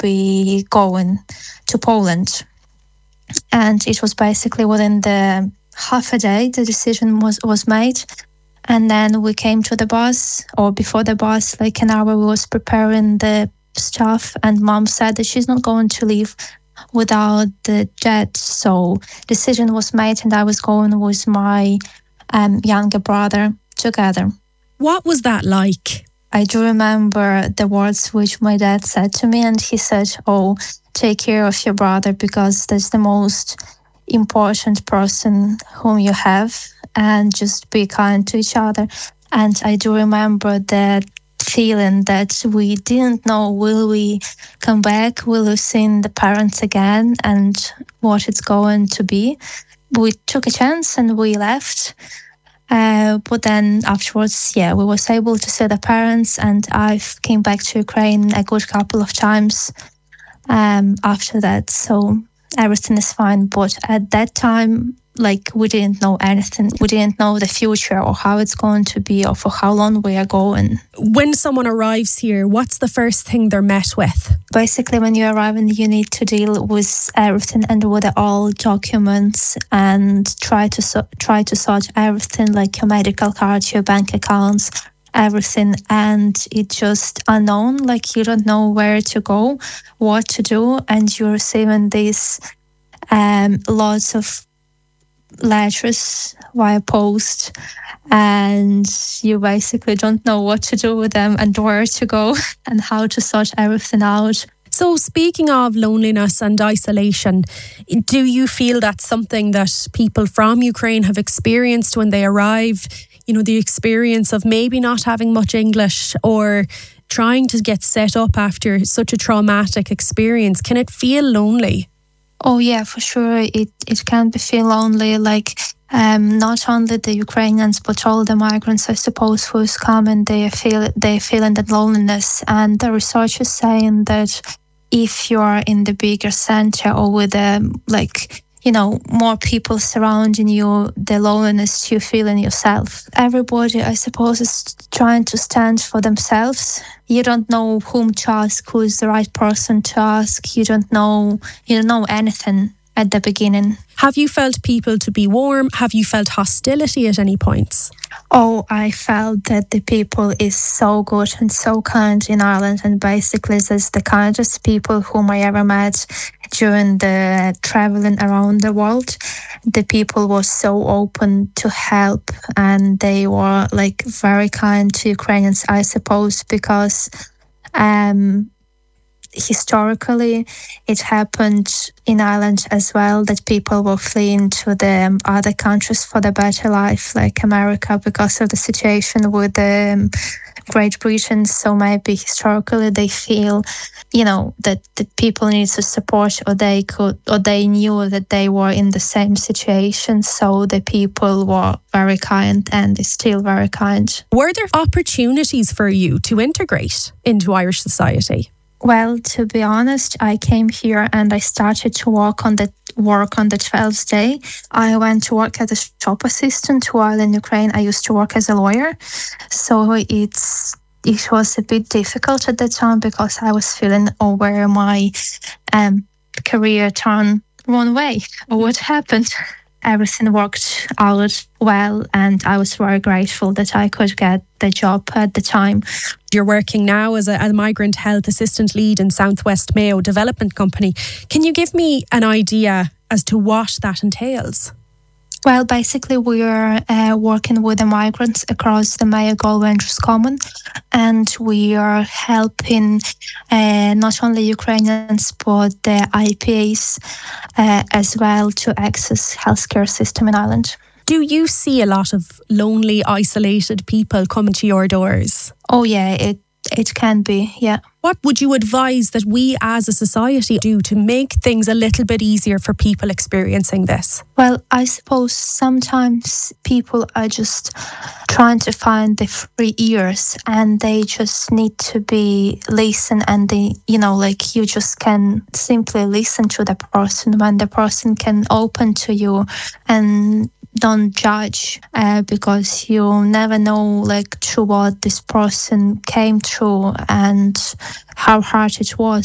be going to Poland. And it was basically within the half a day the decision was made. And then we came to the bus, or before the bus, like an hour, we was preparing the stuff, and Mom said that she's not going to leave without the jet. So decision was made, and I was going with my younger brother together. What was that like? I do remember the words which my dad said to me, and he said, "Oh, take care of your brother, because that's the most important person whom you have, and just be kind to each other." And I do remember that feeling that we didn't know, will we come back, will we see the parents again, and what it's going to be. We took a chance and we left. But then afterwards, we was able to see the parents, and I came back to Ukraine a good couple of times after that. So everything is fine. But at that time, we didn't know anything. We didn't know the future or how it's going to be or for how long we are going. When someone arrives here, what's the first thing they're met with? Basically, when you arrive, you need to deal with everything and with all documents and try to sort everything, like your medical card, your bank accounts, everything. And it's just unknown, you don't know where to go, what to do, and you're receiving these lots of letters via post, and you basically don't know what to do with them and where to go and how to sort everything out. So speaking of loneliness and isolation, do you feel that's something that people from Ukraine have experienced when they arrive? You know, the experience of maybe not having much English or trying to get set up after such a traumatic experience. Can it feel lonely? Oh yeah, for sure. It can feel lonely, not only the Ukrainians, but all the migrants, I suppose, who's coming, they're feeling that loneliness. And the research is saying that if you are in the bigger center or with more people surrounding you, the loneliness you feel in yourself. Everybody, I suppose, is trying to stand for themselves. You don't know whom to ask, who is the right person to ask. You don't know anything at the beginning. Have you felt people to be warm? Have you felt hostility at any points? Oh, I felt that the people is so good and so kind in Ireland, and basically there's the kindest people whom I ever met during the traveling around the world. The people were so open to help, and they were very kind to Ukrainians, I suppose, because historically it happened in Ireland as well, that people were fleeing to the other countries for the better life, like America, because of the situation with Great Britain. So maybe historically they feel, that the people need to support, or they knew that they were in the same situation. So the people were very kind, and they're still very kind. Were there opportunities for you to integrate into Irish society? Well, to be honest, I came here and I started to work on the 12th day. I went to work as a shop assistant, while in Ukraine I used to work as a lawyer. So it was a bit difficult at the time, because I was feeling, where my career turned one way, or what happened. Everything worked out well, and I was very grateful that I could get the job at the time. You're working now as a migrant health assistant lead in Southwest Mayo Development Company. Can you give me an idea as to what that entails? Well, basically, we are working with the migrants across the Mayo Galway and Roscommon, and we are helping not only Ukrainians but the IPAs as well to access healthcare system in Ireland. Do you see a lot of lonely, isolated people coming to your doors? Oh yeah, it can be, yeah. What would you advise that we as a society do to make things a little bit easier for people experiencing this? Well, I suppose sometimes people are just trying to find the free ears, and they just need to be listened, and they, you just can simply listen to the person when the person can open to you, and don't judge, because you never know through what this person came through and how hard it was.